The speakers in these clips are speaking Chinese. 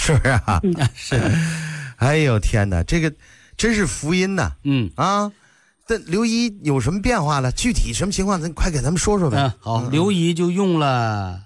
是不是啊？ 是。 哎呦天哪，这个真是福音呐！这刘姨有什么变化了？具体什么情况？咱快给咱们说说呗。 好，刘姨就用了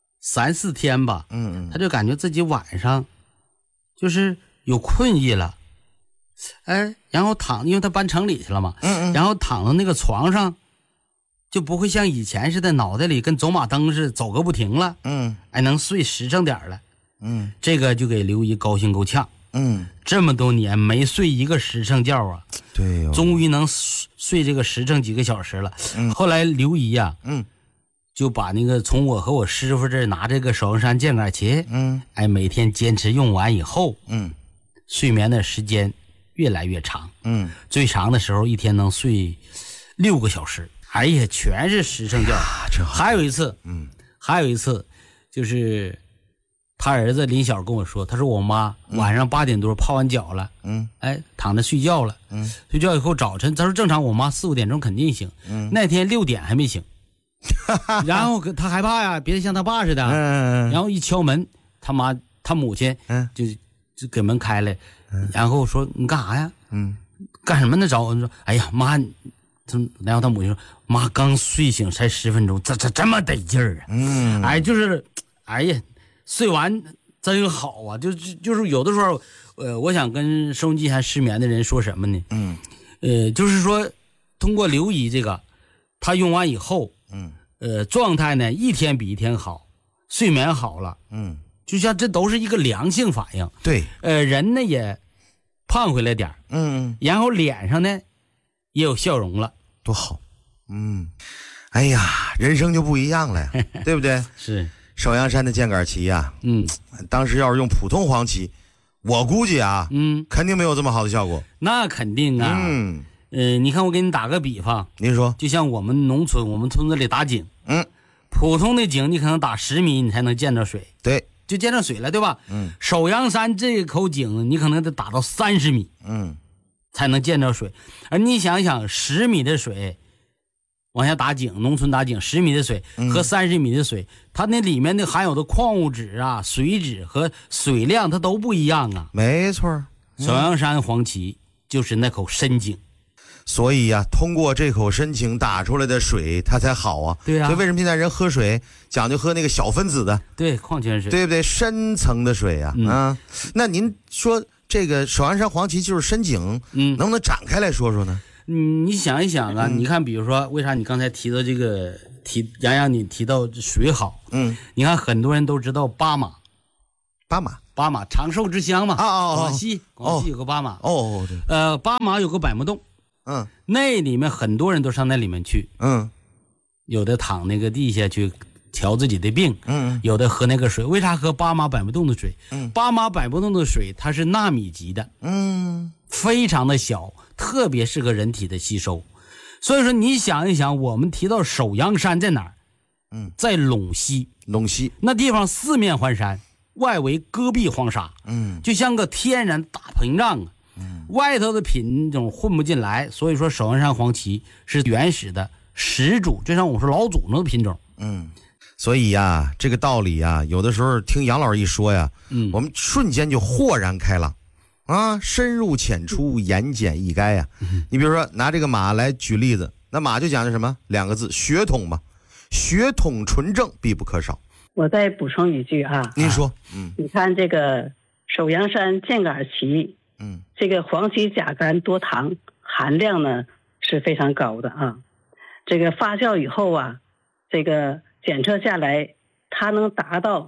3、4天吧。她就感觉自己晚上就是有困意了，然后因为她搬城里去了嘛，然后躺到那个床上，就不会像以前似的脑袋里跟走马灯似的走个不停了，能睡实诚点了，这个就给刘姨高兴够呛，这么多年没睡一个实诚觉啊， 对， 终于能睡这个实诚几个小时了。后来刘姨呀，就把那个从我和我师傅这儿拿这个首阳山健杆旗，每天坚持用完以后，睡眠的时间越来越长，最长的时候一天能睡6个小时，哎呀，全是实诚觉。还有一次，就是他儿子林晓跟我说，他说我妈晚上8点多泡完脚了，躺着睡觉了，睡觉以后早晨，他说正常我妈4、5点钟肯定醒，那天6点还没醒，然后他害怕呀，别像他爸似的，然后一敲门，他母亲就给门开了，然后说你干啥呀？干什么呢？找我说，哎呀妈，然后他母亲说，妈刚睡醒才10分钟，这么得劲儿啊！哎呀，睡完真好啊！就是有的时候，我想跟收音机还失眠的人说什么呢？就是说，通过刘姨这个，他用完以后，状态呢一天比一天好，睡眠好了，就像这都是一个良性反应。 对， 人呢也胖回来点然后脸上呢也有笑容了， 多好。哎呀，人生就不一样了呀，对不对？ 是。 首阳山的箭杆旗呀，当时要是用普通黄旗，我估计啊，肯定没有这么好的效果。 那肯定啊，你看我给你打个比方， 您说， 就像我们农村，我们村子里打井，普通的井你可能打10米你才能见着水， 对， 就见着水了，对吧？首阳山这口井你可能得打到30米，才能见着水。而你想想，10米的水往下打井，农村打井10米的水和30米的水，它那里面的含有的矿物质啊、水质和水量它都不一样啊。 没错， 首阳山黄旗就是那口深井， 所以呀，通过这口深井打出来的水它才好啊。 对啊， 所以为什么现在人喝水讲究喝那个小分子的？对， 矿泉水， 对不对？深层的水啊。那您说这个首阳山黄旗就是深井，能不能展开来说说呢？ 你想一想啊，你看，比如说，为啥你刚才提到这个洋洋你提到水好？你看很多人都知道巴马长寿之乡嘛，广西有个巴马，对，巴马有个百慕洞，那里面很多人都上那里面去，有的躺那个地下去调自己的病，有的喝那个水。为啥喝巴马百慕洞的水？巴马百慕洞的水它是纳米级的，非常的小，特别适合人体的吸收。所以说你想一想，我们提到首阳山在哪儿？在陇西那地方四面环山，外围戈壁荒沙，就像个天然大屏障啊，外头的品种混不进来。所以说首阳山黄旗是原始的始祖，就像我说老祖宗的品种。 所以呀，这个道理呀，有的时候听杨老师一说呀，我们瞬间就豁然开朗啊，深入浅出，言简意赅呀。你比如说拿这个马来举例子，那马就讲的什么2个字，血统嘛，血统纯正必不可少。 我再补充一句啊， 您说， 你看这个首阳山箭杆旗，这个黄旗甲苷多糖含量呢是非常高的啊。这个发酵以后啊，这个检测下来，它能达到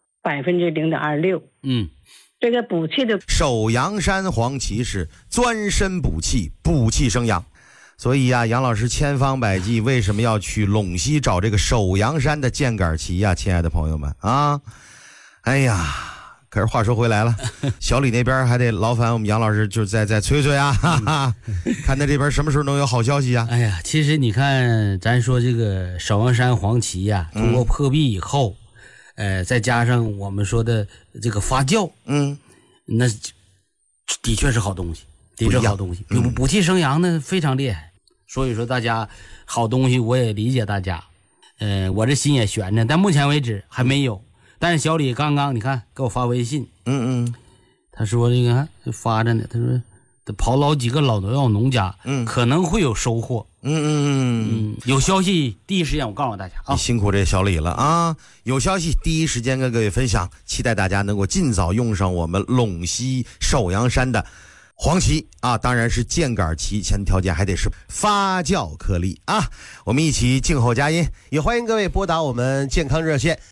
0.26%。这个补气的首阳山黄旗是钻参补气，补气生阳。所以呀，杨老师千方百计为什么要去陇西找这个首阳山的箭杆旗呀？亲爱的朋友们啊，哎呀，可是话说回来了，小李那边还得劳烦我们杨老师，就再催催啊，看他这边什么时候能有好消息啊？ 哎呀，其实你看，咱说这个首阳山黄旗呀，通过破壁以后，再加上我们说的这个发酵，那的确是好东西，的确好东西，补气生阳呢非常厉害。所以说大家好东西我也理解大家，我这心也悬着，但目前为止还没有。 但是小李刚刚你看给我发微信，他说这个发着呢，他说得跑老几个老农家，可能会有收获。有消息第一时间我告诉大家啊， 辛苦这小李了啊！有消息第一时间跟各位分享，期待大家能够尽早用上我们陇西首阳山的黄芪啊，当然是箭杆芪，前提条件还得是发酵颗粒啊。我们一起静候佳音， 也欢迎各位拨打我们健康热线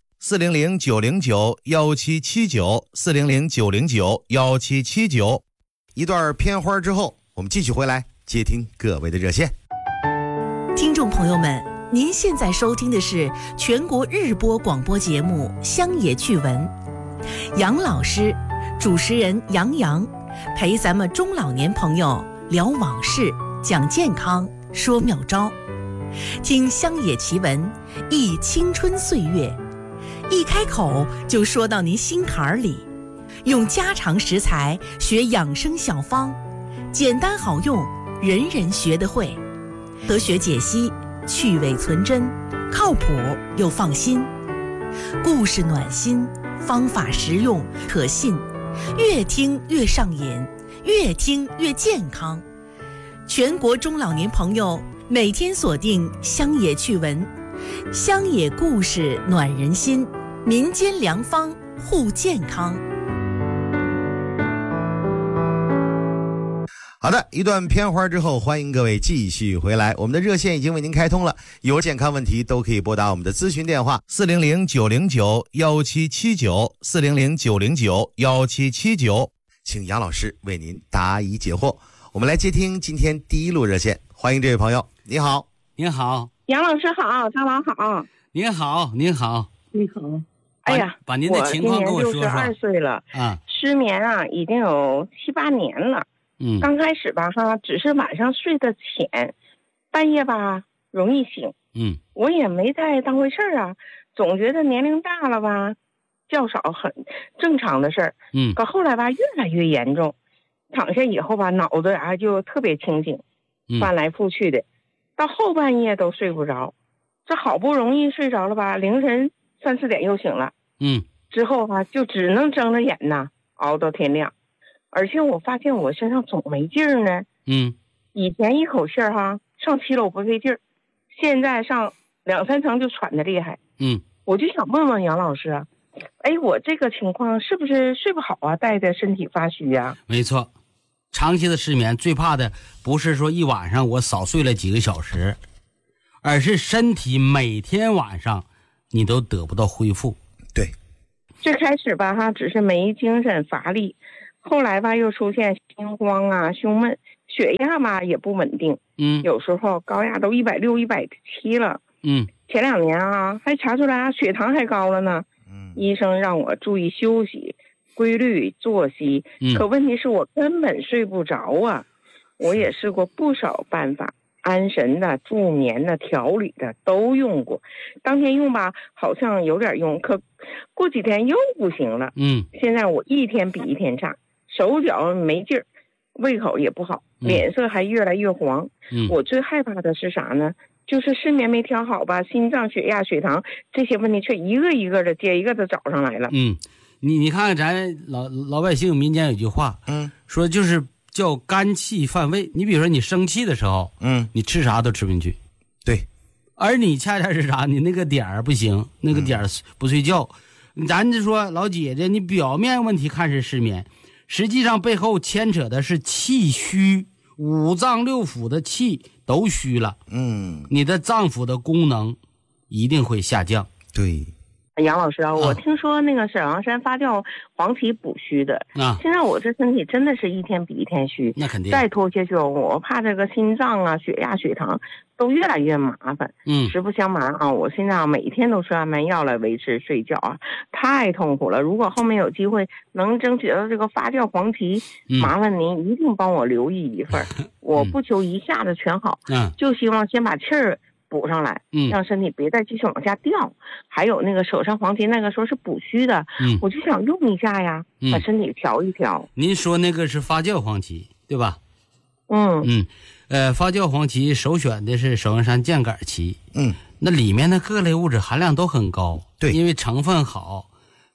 400-909-1779，400-909-1779。 一段片花之后，我们继续回来接听各位的热线。 听众朋友们，您现在收听的是全国日播广播节目《乡野趣闻》，杨老师，主持人杨洋，陪咱们中老年朋友聊往事，讲健康，说妙招，听乡野奇闻，忆青春岁月，一开口就说到您心坎里，用家常食材学养生小方，简单好用，人人学得会，科学解析，趣味存真，靠谱又放心，故事暖心，方法实用可信，越听越上瘾，越听越健康。全国中老年朋友每天锁定乡野趣闻，乡野故事暖人心，民间良方护健康。 好的，一段片花之后，欢迎各位继续回来。我们的热线已经为您开通了，有健康问题都可以拨打我们的咨询电话400-909-1779，400-909-1779，请杨老师为您答疑解惑。我们来接听今天第一路热线，欢迎这位朋友。你好。 您好。 杨老师好，张老好。 您好，您好。 你好。哎呀， 把您的情况跟我说说。 我今年62岁了，失眠啊，已经有7、8年了。刚开始吧只是晚上睡得浅，半夜吧容易醒。我也没太当回事啊，总觉得年龄大了吧，觉少很正常的事儿。可后来吧越来越严重，躺下以后吧脑子就特别清醒，翻来覆去的，到后半夜都睡不着。这好不容易睡着了吧，凌晨3、4点又醒了。之后就只能睁着眼熬到天亮。而且我发现我身上总没劲儿呢。以前一口气上7楼不费劲儿，现在上2、3层就喘得厉害。我就想问问杨老师啊，我这个情况是不是睡不好啊，带着身体发虚啊？ 没错，长期的失眠最怕的不是说一晚上我少睡了几个小时，而是身体每天晚上你都得不到恢复。 对， 最开始吧只是没精神乏力，后来吧又出现心慌啊、胸闷，血压吧也不稳定。有时候高压都160、170了。前2年还查出来血糖还高了呢。医生让我注意休息，规律作息。可问题是我根本睡不着啊。我也试过不少办法，安神的、助眠的、调理的都用过。当天用吧好像有点用，可过几天又不行了。现在我一天比一天差，手脚没劲儿，胃口也不好，脸色还越来越黄。我最害怕的是啥呢？就是失眠没调好吧，心脏、血压、血糖这些问题却一个一个的接一个的找上来了。 你看看咱老百姓民间有句话，说就是叫肝气犯胃。你比如说你生气的时候，你吃啥都吃不进去。 对， 而你恰恰是啥？你那个点儿不行，那个点儿不睡觉。咱就说老姐姐，你表面问题看是失眠，实际上背后牵扯的是气虚，5脏6腑的气都虚了。你的脏腑的功能一定会下降。 对。 杨老师我听说那个沈阳山发酵黄芪补虚的。现在我这身体真的是一天比一天虚。 那肯定。 再拖下去我怕这个心脏啊、血压、血糖都越来越麻烦。实不相瞒我现在每天都吃安眠药来维持睡觉太痛苦了。如果后面有机会能争取到这个发酵黄芪，麻烦您一定帮我留意一份。我不求一下子全好，就希望先把气儿补上来，让身体别再继续往下掉。还有那个手上黄芪，那个时候是补虚的，我就想用一下呀，把身体调一调。 您说那个是发酵黄芪对吧？发酵黄芪首选的是首阳山箭杆芪。那里面的各类物质含量都很高。 对， 因为成分好，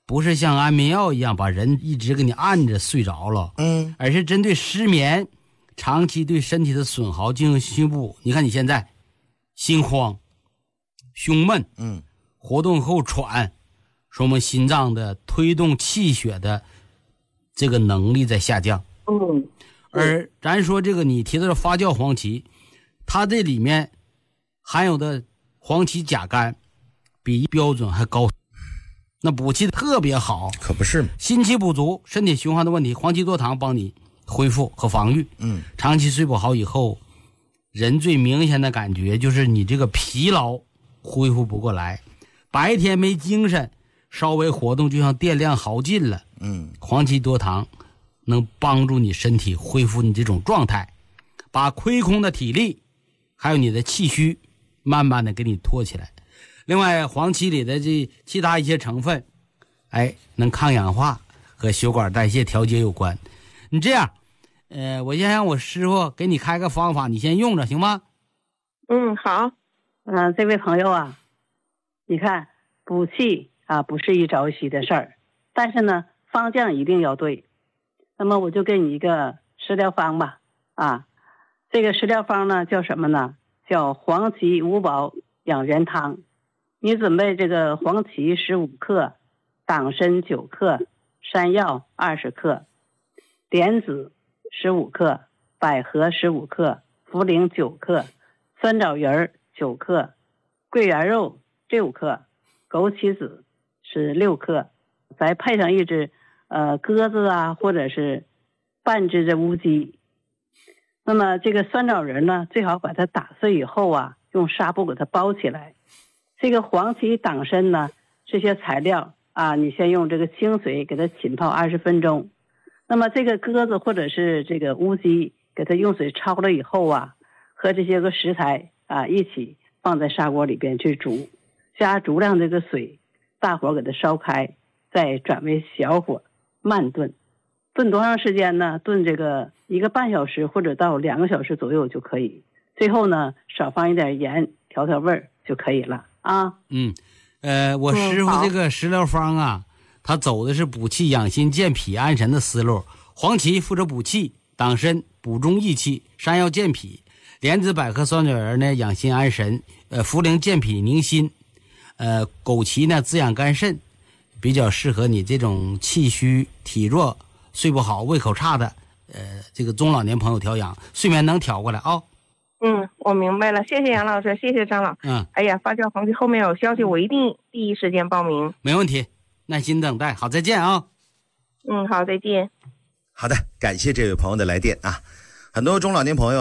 不是像安眠药一样把人一直给你按着睡着了，而是针对失眠长期对身体的损耗进行修补。你看你现在心慌、胸闷，活动后喘，说明心脏的推动气血的这个能力在下降。而咱说这个你提到的发酵黄芪，它这里面含有的黄芪甲苷比标准还高，那补气特别好， 可不是吗？ 心气不足、身体循环的问题，黄芪多糖帮你恢复和防御。长期睡不好以后，人最明显的感觉就是你这个疲劳恢复不过来，白天没精神，稍微活动就像电量耗尽了。黄芪多糖能帮助你身体恢复你这种状态，把亏空的体力还有你的气虚慢慢的给你拖起来。另外黄芪里的这其他一些成分能抗氧化和血管代谢调节有关。你这样我先让我师傅给你开个方法，你先用着行吗？ 好。 这位朋友啊，你看补气啊不是一朝一夕的事儿，但是呢方向一定要对。那么我就给你一个食疗方吧。这个食疗方呢叫什么呢？叫黄芪五宝养元汤。你准备这个黄芪15克，党参9克，山药20克，莲子15克，百合15克，茯苓9克，酸枣仁9克，桂圆肉6克，枸杞子是6克，再配上一只鸽子啊，或者是半只的乌鸡。那么这个酸枣仁呢，最好把它打碎以后啊，用纱布给它包起来。这个黄芪、党参呢，这些材料啊，你先用这个清水给它浸泡20分钟。那么这个鸽子或者是这个乌鸡，给它用水焯了以后啊，和这些个食材啊一起放在砂锅里边去煮，加足量这个水，大火给它烧开，再转为小火慢炖。炖多长时间呢？炖这个1个半小时或者到2个小时左右就可以。最后呢，少放一点盐调味儿就可以了啊。 我师傅这个食疗方啊，他走的是补气养心健脾安神的思路。黄芪负责补气，党参补中益气，山药健脾，莲子百合酸枣仁呢养心安神，茯苓健脾宁心，枸杞呢滋养肝肾，比较适合你这种气虚体弱睡不好胃口差的这个中老年朋友调养，睡眠能调过来啊。 我明白了，谢谢杨老师，谢谢张老。哎呀，发酵黄芪后面有消息，我一定第一时间报名。 没问题，耐心等待。好，再见啊。 好，再见。 好的，感谢这位朋友的来电啊。很多中老年朋友